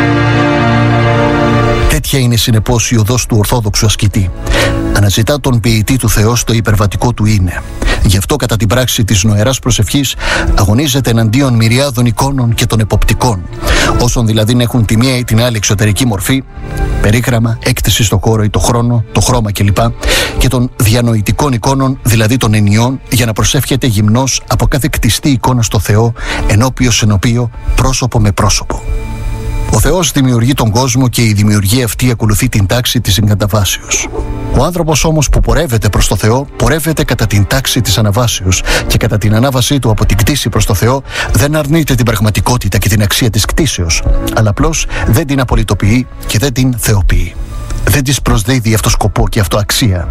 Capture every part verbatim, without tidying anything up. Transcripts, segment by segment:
Τέτοια είναι συνεπώς η οδός του Ορθόδοξου ασκητή. Αναζητά τον ποιητή του Θεό στο υπερβατικό του είναι. Γι' αυτό κατά την πράξη της νοεράς προσευχής αγωνίζεται εναντίον μυριάδων εικόνων και των εποπτικών, όσων δηλαδή έχουν τη μία ή την άλλη εξωτερική μορφή, περίγραμμα, έκτηση στο χώρο ή το χρόνο, το χρώμα κλπ. Και των διανοητικών εικόνων, δηλαδή των ενιών, για να προσεύχεται γυμνός από κάθε κτιστή εικόνα στο Θεό, ενώπιο ενωπίο, πρόσωπο με πρόσωπο. Ο Θεός δημιουργεί τον κόσμο και η δημιουργία αυτή ακολουθεί την τάξη της εγκαταβάσεως. Ο άνθρωπος όμως που πορεύεται προς το Θεό, πορεύεται κατά την τάξη της αναβάσεως και κατά την ανάβασή του από την κτήση προς το Θεό δεν αρνείται την πραγματικότητα και την αξία της κτήσεως, αλλά απλώς δεν την απολυτοποιεί και δεν την θεοποιεί. Δεν της προσδίδει αυτό σκοπό και αυτό αξία.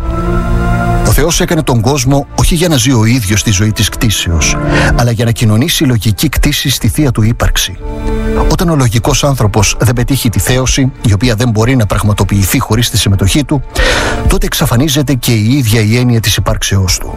Ο Θεός έκανε τον κόσμο όχι για να ζει ο ίδιος τη ζωή της κτήσεως, αλλά για να κοινωνήσει λογική κτήση στη θεία του ύπαρξη. Όταν ο λογικός άνθρωπος δεν πετύχει τη θέωση, η οποία δεν μπορεί να πραγματοποιηθεί χωρίς τη συμμετοχή του, τότε εξαφανίζεται και η ίδια η έννοια της υπάρξεώς του.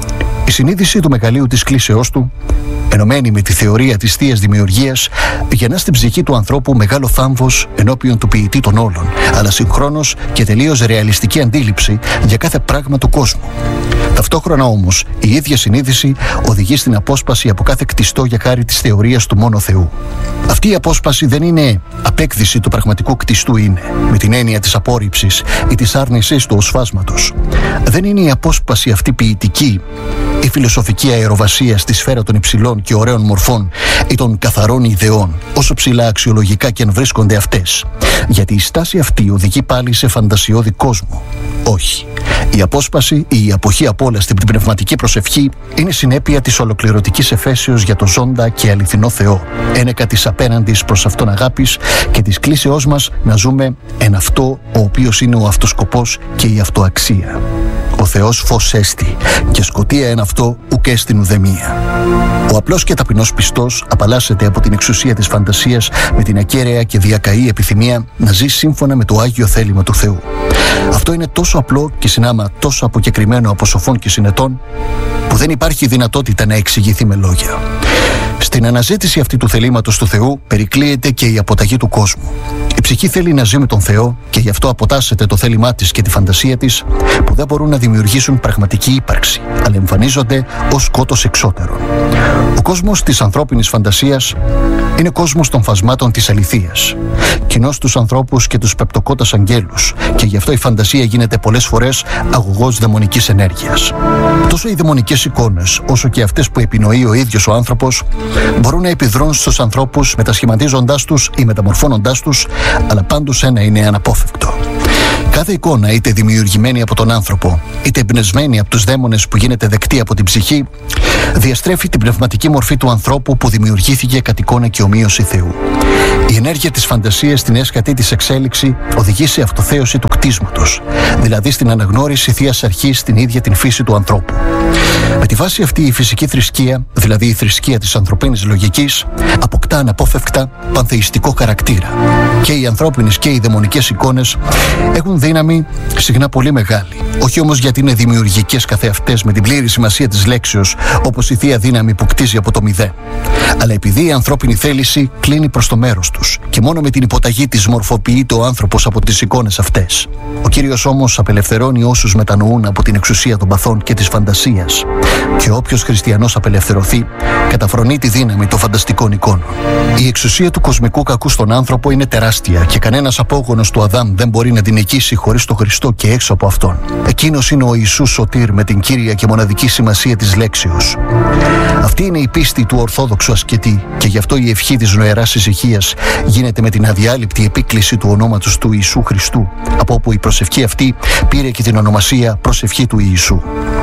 Η συνείδηση του μεγαλείου της κλίσεώς του, ενωμένη με τη θεωρία της θείας δημιουργίας, γεννά στην ψυχή του ανθρώπου μεγάλο θάμβος ενώπιον του ποιητή των όλων, αλλά συγχρόνως και τελείως ρεαλιστική αντίληψη για κάθε πράγμα του κόσμου. Ταυτόχρονα όμως η ίδια συνείδηση οδηγεί στην απόσπαση από κάθε κτιστό για χάρη της θεωρίας του μόνο Θεού. Αυτή η απόσπαση δεν είναι απέκδυση του πραγματικού κτιστού είναι, με την έννοια της απόρριψης ή της άρνησης του ως φάσματος. Δεν είναι η απόσπαση αυτή ποιητική, η φιλοσοφική αεροβασία στη σφαίρα των υψηλών και ωραίων μορφών ή των καθαρών ιδεών, όσο ψηλά αξιολογικά και αν βρίσκονται αυτές. Γιατί η στάση αυτή οδηγεί πάλι σε φαντασιώδη κόσμο. Όχι. Η απόσπαση ή η αποχή από όλα στην πνευματική προσευχή είναι συνέπεια της ολοκληρωτικής εφέσεως για το ζώντα και αληθινό Θεό, ένεκα της απέναντης προς αυτόν αγάπης και της κλίσεώς μας να ζούμε εν αυτό ο οποίος είναι ο αυτοσκοπός και η αυτοαξία. Ο Θεός φως έστι και σκοτία εν αυτό ουκ έστιν ουδεμία. Ο απλός και ταπεινός πιστός απαλλάσσεται από την εξουσία της φαντασίας με την ακέραια και διακαή επιθυμία να ζει σύμφωνα με το Άγιο θέλημα του Θεού. Αυτό είναι τόσο απλό και συνάμα τόσο αποκεκριμένο από σοφών και συνετών που δεν υπάρχει δυνατότητα να εξηγηθεί με λόγια. Στην αναζήτηση αυτή του θελήματος του Θεού περικλείεται και η αποταγή του κόσμου. Η ψυχή θέλει να ζει με τον Θεό και γι' αυτό αποτάσσεται το θέλημά της και τη φαντασία της που δεν μπορούν να δημιουργήσουν πραγματική ύπαρξη, αλλά εμφανίζονται ως σκότος εξώτερων. Ο κόσμος της ανθρώπινης φαντασίας είναι κόσμος των φασμάτων της αληθείας, κοινός στους ανθρώπους και τους πεπτοκότας αγγέλους, και γι' αυτό η φαντασία γίνεται πολλές φορές αγωγός δαιμονικής ενέργειας. Τόσο οι δαιμονικές εικόνες, όσο και αυτές που επινοεί ο ίδιος ο άνθρωπος, μπορούν να επιδρούν στους ανθρώπους μετασχηματίζοντάς τους ή μεταμορφώνοντάς τους, αλλά πάντως ένα είναι αναπόφευκτο. Κάθε εικόνα, είτε δημιουργημένη από τον άνθρωπο, είτε εμπνευσμένη από τους δαίμονες που γίνεται δεκτή από την ψυχή, διαστρέφει την πνευματική μορφή του ανθρώπου που δημιουργήθηκε κατ' εικόνα και ομοίωση Θεού. Η ενέργεια της φαντασίας στην έσχατη της εξέλιξη οδηγεί σε αυτοθέωση του κτίσματος, δηλαδή στην αναγνώριση θείας αρχής στην ίδια την φύση του ανθρώπου. Με τη βάση αυτή η φυσική θρησκεία, δηλαδή η θρησκεία της ανθρωπίνης λογικής, αποκτά αναπόφευκτα πανθεϊστικό χαρακτήρα. Και οι ανθρώπινες και οι δαιμονικές εικόνες έχουν δύναμη συχνά πολύ μεγάλη. Όχι όμως γιατί είναι δημιουργικές καθεαυτές με την πλήρη σημασία της λέξεως, όπως η θεία δύναμη που κτίζει από το μηδέν, αλλά επειδή η ανθρώπινη θέληση κλείνει προς το μέρος τους και μόνο με την υποταγή της μορφοποιείται ο άνθρωπος από τις εικόνες αυτές. Ο Κύριος όμως απελευθερώνει όσους μετανοούν από την εξουσία των παθών και της φαντασίας, και όποιος χριστιανός απελευθερωθεί καταφρονεί τη δύναμη των φανταστικών εικόνων. Η εξουσία του κοσμικού κακού στον άνθρωπο είναι τεράστια και κανένας απόγονος του Αδάμ δεν μπορεί να την νικήσει χωρίς τον Χριστό και έξω από αυτόν. Εκείνος είναι ο Ιησούς Σωτήρ με την κύρια και μοναδική σημασία της λέξεως. Αυτή είναι η πίστη του Ορθόδοξου ασκητή, και γι' αυτό η ευχή της νοεράς ησυχίας γίνεται με την αδιάλειπτη επίκληση του ονόματος του Ιησού Χριστού, από όπου η προσευχή αυτή πήρε και την ονομασία προσευχή του Ιησού.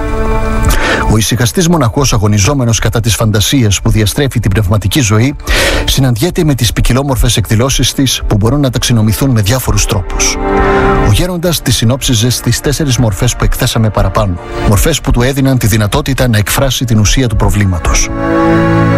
Ο ησυχαστής μοναχός, αγωνιζόμενος κατά της φαντασίας που διαστρέφει την πνευματική ζωή, συναντιέται με τις ποικιλόμορφες εκδηλώσεις της που μπορούν να ταξινομηθούν με διάφορους τρόπους. Ο γέροντας τις συνόψιζε στις τέσσερις μορφές που εκθέσαμε παραπάνω, μορφές που του έδιναν τη δυνατότητα να εκφράσει την ουσία του προβλήματος.